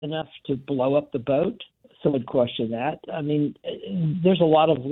enough to blow up the boat? Some would question that. I mean, there's a lot of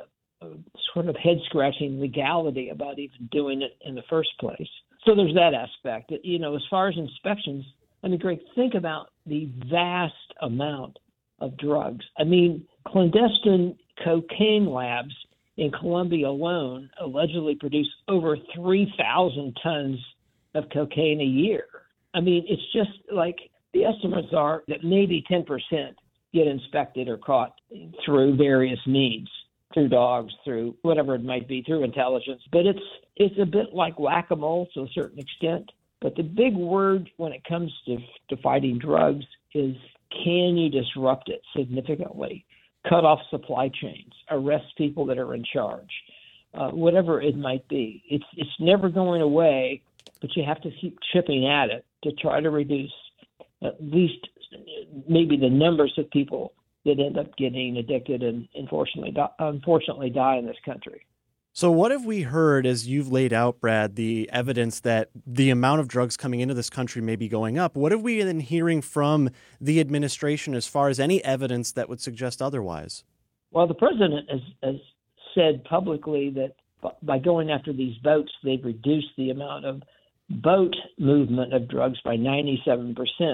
sort of head-scratching legality about even doing it in the first place. So there's that aspect. As far as inspections, I mean, Greg, think about the vast amount of drugs. I mean, clandestine cocaine labs in Colombia alone allegedly produce over 3,000 tons of cocaine a year. I mean, it's just like the estimates are that maybe 10% get inspected or caught through various means, through dogs, through whatever it might be, through intelligence. But it's a bit like whack-a-mole to a certain extent. But the big word when it comes to fighting drugs is, can you disrupt it significantly? Cut off supply chains, arrest people that are in charge, whatever it might be. It's never going away, but you have to keep chipping at it to try to reduce at least maybe the numbers of people that end up getting addicted and unfortunately die in this country. So what have we heard, as you've laid out, Brad, the evidence that the amount of drugs coming into this country may be going up? What have we been hearing from the administration as far as any evidence that would suggest otherwise? Well, the president has said publicly that by going after these boats, they've reduced the amount of boat movement of drugs by 97%.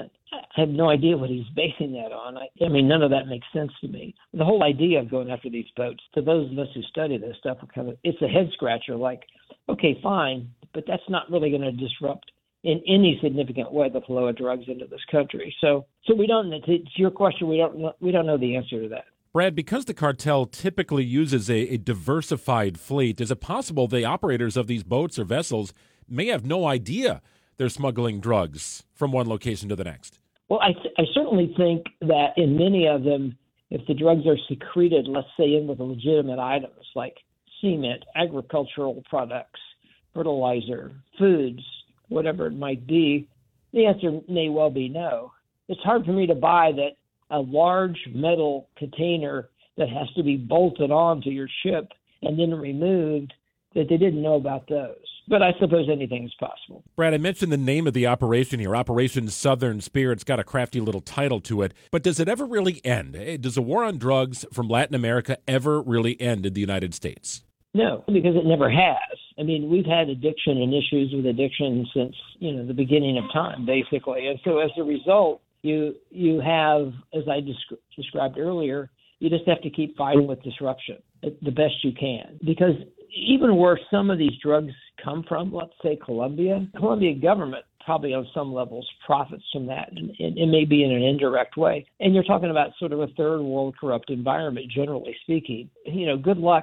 I have no idea what he's basing that on. I mean, none of that makes sense to me. The whole idea of going after these boats, to those of us who study this stuff, it's a head scratcher. Like, okay, fine, but that's not really going to disrupt in any significant way the flow of drugs into this country. So we don't. To your question, we don't know the answer to that. Brad, because the cartel typically uses a diversified fleet, is it possible the operators of these boats or vessels may have no idea they're smuggling drugs from one location to the next? Well, I certainly think that in many of them, if the drugs are secreted, let's say in with legitimate items like cement, agricultural products, fertilizer, foods, whatever it might be, the answer may well be no. It's hard for me to buy that a large metal container that has to be bolted onto your ship and then removed, that they didn't know about those. But I suppose anything is possible. Brad, I mentioned the name of the operation here, Operation Southern Spear. It's got a crafty little title to it. But does it ever really end? Does the war on drugs from Latin America ever really end in the United States? No, because it never has. I mean, we've had addiction and issues with addiction since, the beginning of time, basically. And so as a result, you have, as I described earlier, you just have to keep fighting with disruption the best you can. Because even where some of these drugs come from, let's say Colombia government probably on some levels profits from that, and it may be in an indirect way. And you're talking about sort of a third world corrupt environment, generally speaking. Good luck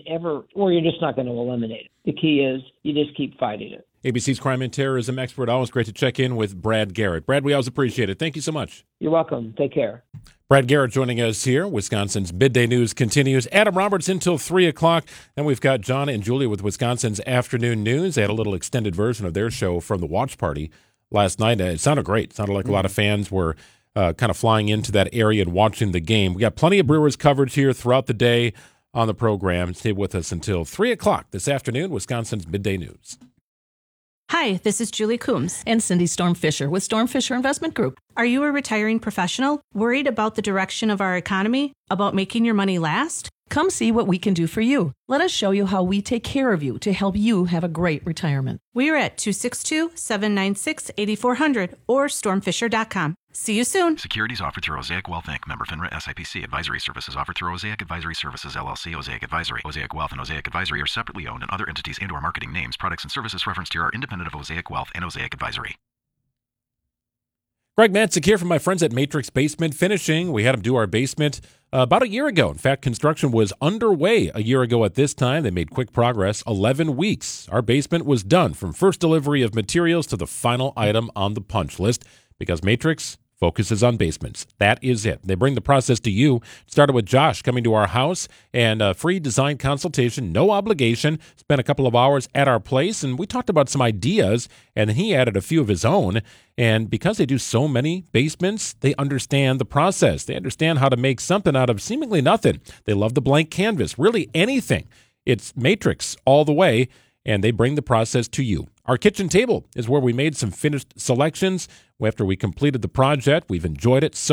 or you're just not going to eliminate it. The key is you just keep fighting it. ABC's crime and terrorism expert. Always great to check in with Brad Garrett. Brad, we always appreciate it. Thank you so much. You're welcome. Take care. Brad Garrett joining us here. Wisconsin's Midday News continues. Adam Roberts until 3 o'clock. Then we've got John and Julia with Wisconsin's Afternoon News. They had a little extended version of their show from the watch party last night. It sounded great. It sounded like a lot of fans were kind of flying into that area and watching the game. We got plenty of Brewers coverage here throughout the day on the program. Stay with us until 3 o'clock this afternoon. Wisconsin's Midday News. Hi, this is Julie Coombs and Cindy Storm Fisher with Storm Fisher Investment Group. Are you a retiring professional worried about the direction of our economy, about making your money last? Come see what we can do for you. Let us show you how we take care of you to help you have a great retirement. We are at 262-796-8400 or stormfisher.com. See you soon. Securities offered through Osaic Wealth Inc. Member FINRA SIPC. Advisory services offered through Osaic Advisory Services LLC. Osaic Advisory. Osaic Wealth and Osaic Advisory are separately owned, and other entities and/or marketing names, products, and services referenced here are independent of Osaic Wealth and Osaic Advisory. Greg Matzek here from my friends at Matrix Basement Finishing. We had them do our basement about a year ago. In fact, construction was underway a year ago at this time. They made quick progress, 11 weeks. Our basement was done from first delivery of materials to the final item on the punch list because Matrix focuses on basements. That is it. They bring the process to you. It started with Josh coming to our house and a free design consultation, no obligation. Spent a couple of hours at our place, and we talked about some ideas, and he added a few of his own. And because they do so many basements, they understand the process. They understand how to make something out of seemingly nothing. They love the blank canvas, really anything. It's Matrix all the way, and they bring the process to you. Our kitchen table is where we made some finished selections. After we completed the project, we've enjoyed it so